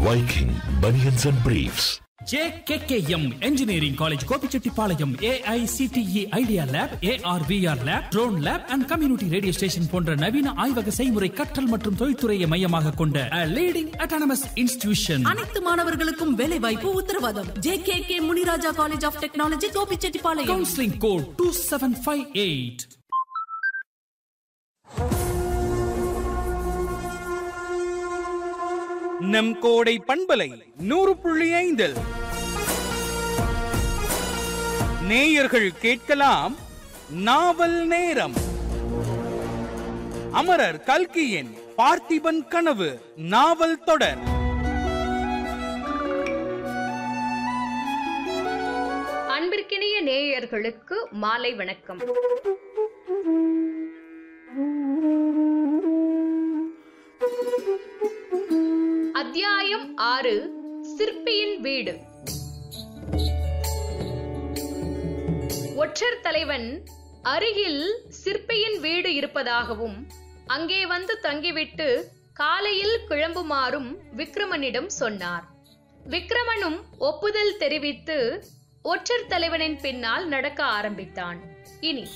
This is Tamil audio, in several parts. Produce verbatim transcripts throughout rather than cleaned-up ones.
Viking Bunions and Briefs. J K K M Engineering College Gobichettipalayam A I C T E Idea Lab, A R V R Lab, Drone Lab and Community Radio Station போன்ற நவீன ஆய்வக செய்முறை கற்றல் மற்றும் தொழில்துறையை மையமாக கொண்ட a leading autonomous institution. அனைத்து மாணவர்களுக்கும் வேலை வாய்ப்பு உத்தரவாதம். J K K Muniraja College of Technology Gobichettipalayam. Counseling code two seven five eight. நம் கோடை பண்பலை நூறு புள்ளி ஐந்தில் நேயர்கள் கேட்கலாம் நாவல் நேரம். அமரர் கல்கியின் பார்த்திபன் கனவு நாவல் தொடர். அன்பிற்கினிய நேயர்களுக்கு மாலை வணக்கம். அத்தியாயம் ஆறு, சிற்பியின் வீடு. ஒற்றர் தலைவன் அருகில் சிற்பியின் வீடு இருப்பதாகவும் அங்கே வந்து தங்கிவிட்டு காலையில் கிளம்புமாறும் விக்ரமனிடம் சொன்னார். விக்ரமனும் ஒப்புதல் தெரிவித்து ஒற்றர் தலைவனின் பின்னால் நடக்க ஆரம்பித்தான். இனி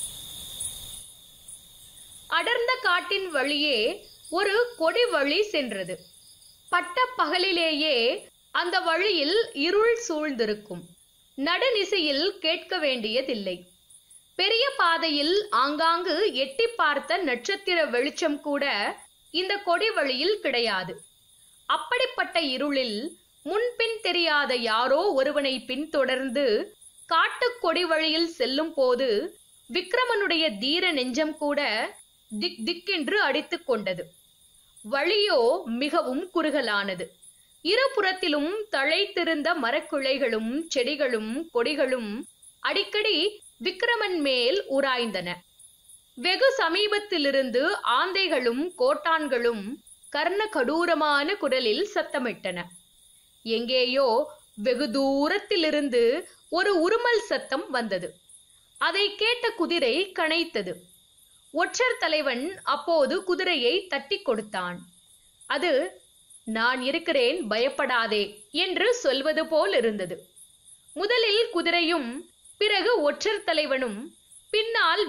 அடர்ந்த காட்டின் வழியே ஒரு கொடி வழி சென்றது. பட்ட பகலிலேயே அந்த வழியில் இருள் சூழ்ந்திருக்கும். நடுநிசையில் கேட்க வேண்டியதில்லை. பெரிய பாதையில் ஆங்காங்கு எட்டி பார்த்த நட்சத்திர வெளிச்சம் கூட இந்த கொடி வழியில் கிடையாது. அப்படிப்பட்ட இருளில் முன்பின் தெரியாத யாரோ ஒருவனை பின்தொடர்ந்து காட்டு கொடி வழியில் செல்லும் போது விக்ரமனுடைய தீர நெஞ்சம் கூட திக் திக்கென்று அடித்துக் கொண்டது. வழியோ மிகவும் குறுகலானது. இருபுறத்திலும் தழைத்திருந்த மரக்கிளைகளும் செடிகளும் கொடிகளும் அடிக்கடி விக்ரமன் மேல் உராய்ந்தன. வெகு சமீபத்திலிருந்து ஆந்தைகளும் கோட்டான்களும் கர்ண கடூரமான குரலில் சத்தமிட்டன. எங்கேயோ வெகு தூரத்திலிருந்து ஒரு உருமல் சத்தம் வந்தது. அதை கேட்ட குதிரை கனைத்தது. ஒற்றர் தலைவன் அப்போது குதிரையை தட்டி கொடுத்தான். அது நான் இருக்கிறேன், பயப்படாதே என்று சொல்வது போல் இருந்தது. முதலில் குதிரையும் பிறகு ஒற்றர் தலைவனும் பின்னால்